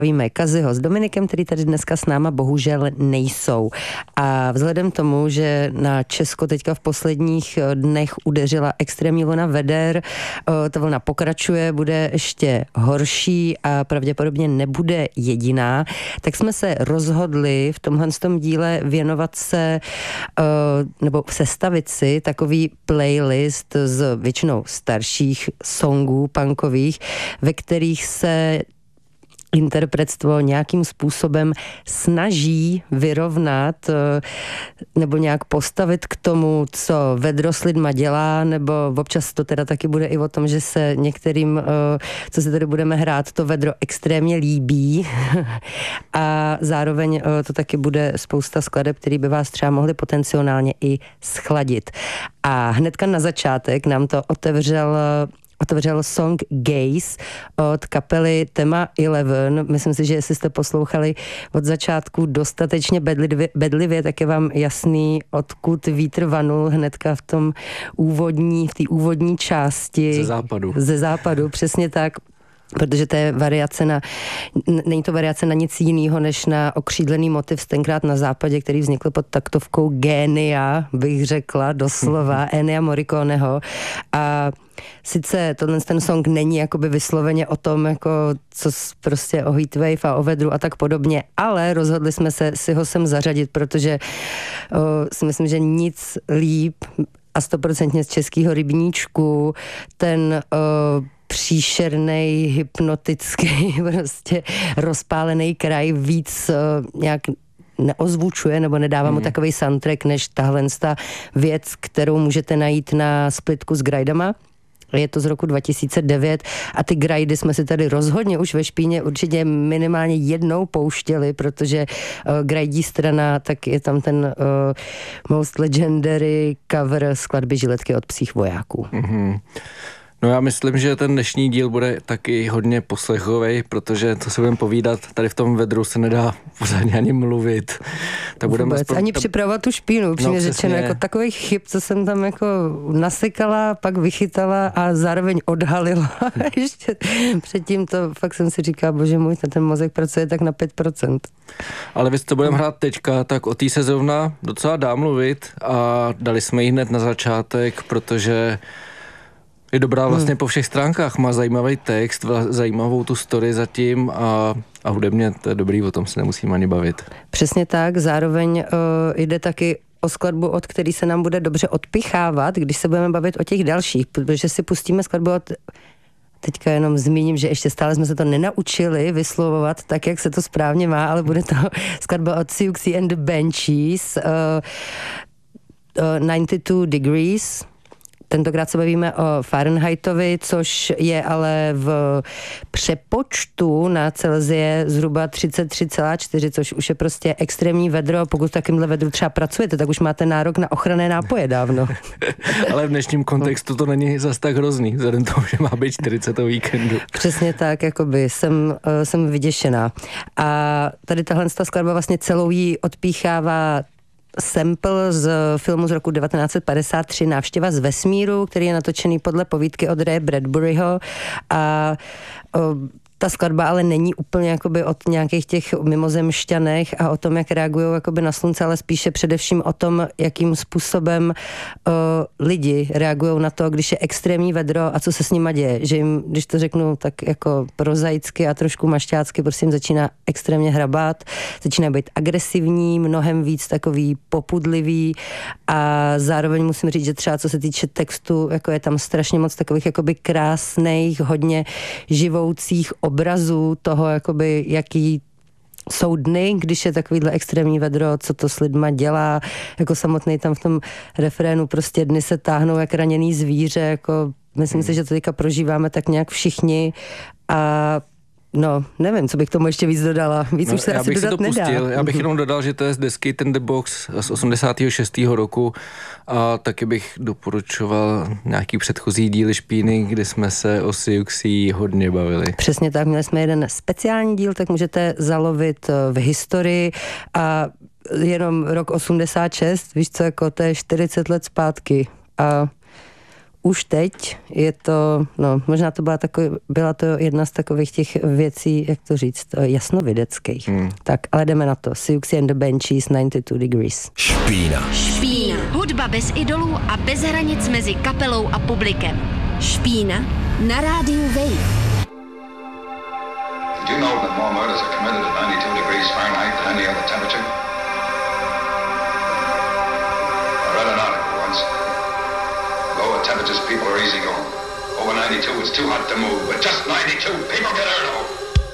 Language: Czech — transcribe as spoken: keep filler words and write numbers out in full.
Víme Kaziho s Dominikem, který tady dneska s náma bohužel nejsou. A vzhledem tomu, že na Česko teďka v posledních dnech udeřila extrémní vlna veder, ta vlna pokračuje, bude ještě horší a pravděpodobně nebude jediná, tak jsme se rozhodli v tomhle tom díle věnovat se nebo sestavit si takový playlist z většinou starších songů punkových, ve kterých se interpretstvo nějakým způsobem snaží vyrovnat nebo nějak postavit k tomu, co vedro s lidma dělá, nebo občas to teda taky bude i o tom, že se některým, co se tady budeme hrát, to vedro extrémně líbí a zároveň to taky bude spousta skladeb, který by vás třeba mohli potenciálně i schladit. A hnedka na začátek nám to otevřel otevřel song Gaze od kapely Tema Eleven. Myslím si, že jestli jste poslouchali od začátku dostatečně bedlivě, bedlivě tak je vám jasný, odkud vítr vanul hnedka v tom úvodní, v té úvodní části. Ze západu. Ze západu, přesně tak. Protože to je variace na, není to variace na nic jiného, než na okřídlený motiv tenkrát na západě, který vznikl pod taktovkou génia, bych řekla, doslova, Ennia Morriconeho. A sice tohle ten song není jakoby vysloveně o tom, jako co prostě o heatwave a o vedru a tak podobně, ale rozhodli jsme se si ho sem zařadit, protože o, si myslím, že nic líp a stoprocentně z českého rybníčku ten o, příšernej, hypnotický, prostě rozpálený kraj víc uh, nějak neozvučuje nebo nedává mm. mu takový soundtrack, než tahle věc, kterou můžete najít na splitku s Grajdama. Je to z roku dva tisíce devět a ty grajdy jsme si tady rozhodně už ve Špíně určitě minimálně jednou pouštěli, protože uh, grajdí strana, tak je tam ten uh, most legendary cover skladby Žiletky od psích vojáků. Mm-hmm. No já myslím, že ten dnešní díl bude taky hodně poslechovej, protože to se budeme povídat, tady v tom vedru se nedá pořádně ani mluvit. Tak budeme spro... Ani připravovat tu špínu, upřímně no, řečeno, jako takových chyb, co jsem tam jako nasekala, pak vychytala a zároveň odhalila. Ještě předtím to fakt jsem si říkala, bože můj, ten mozek pracuje tak na pět procent. Ale vy, co budeme hrát teďka, tak o té se zrovna docela dá mluvit a dali jsme ji hned na začátek, protože je dobrá vlastně hmm. po všech stránkách, má zajímavý text, zajímavou tu story zatím a, a hudebně to je dobrý, o tom se nemusíme ani bavit. Přesně tak, zároveň uh, jde taky o skladbu, od který se nám bude dobře odpichávat, když se budeme bavit o těch dalších, protože si pustíme skladbu od... Teďka jenom zmíním, že ještě stále jsme se to nenaučili vyslovovat tak, jak se to správně má, ale bude to skladba od Siouxsie and the Banshees, uh, uh, devadesát dva degrees. Tentokrát se bavíme o Fahrenheitovi, což je ale v přepočtu na Celsie zhruba třicet tři celá čtyři, což už je prostě extrémní vedro. Pokud v takovémhle vedru třeba pracujete, tak už máte nárok na ochranné nápoje dávno. Ale v dnešním kontextu to není zas tak hrozný, vzhledem tomu, že má být čtyřicet o víkendu. Přesně tak, jakoby jsem, jsem vyděšená. A tady tahle skladba vlastně celou jí odpíchává sample z filmu z roku devatenáct set padesát tři Návštěva z vesmíru, který je natočený podle povídky od Raye Bradburyho a o, ta skladba ale není úplně jakoby od nějakých těch mimozemšťanech a o tom, jak reagují jakoby na slunce, ale spíše především o tom, jakým způsobem o, lidi reagují na to, když je extrémní vedro a co se s nima děje. Že jim, když to řeknu tak jako prozaicky a trošku mašťácky, prostě jim začíná extrémně hrabat, začíná být agresivní, mnohem víc takový popudlivý a zároveň musím říct, že třeba co se týče textu, jako je tam strašně moc takových jakoby krásných, hodně živoucích obrazů toho, jakoby, jaký jsou dny, když je takovýhle extrémní vedro, co to s lidma dělá, jako samotný tam v tom refrénu prostě dny se táhnou jak raněný zvíře, jako myslím hmm. si, že to teďka prožíváme tak nějak všichni a no, nevím, co bych tomu ještě víc dodala. Víc no, už se asi dodat nedá. Pustil. Já bych jenom dodal, že to je z desky Ten the Box z osmdesátého šestého roku a taky bych doporučoval nějaký předchozí díly Špíny, kde jsme se o Siouxsie hodně bavili. Přesně tak, měli jsme jeden speciální díl, tak můžete zalovit v historii a jenom rok osmdesát šest, víš co, jako to je čtyřicet let zpátky a už teď je to, no možná to byla, takový, byla to jedna z takových těch věcí, jak to říct, jasnovideckých. Hmm. Tak, ale jdeme na to. Siouxsie and the Banshees, ninety-two degrees. Špína. Špína. Hudba bez idolů a bez hranic mezi kapelou a publikem. Špína na rádiu Wave. Did you know that more murders are committed at ninety-two degrees Fahrenheit than any other temperature? I read an article once. Lower temperatures, people are easy going. Over ninety-two, it's too hot to move, but just ninety-two, people get hurt.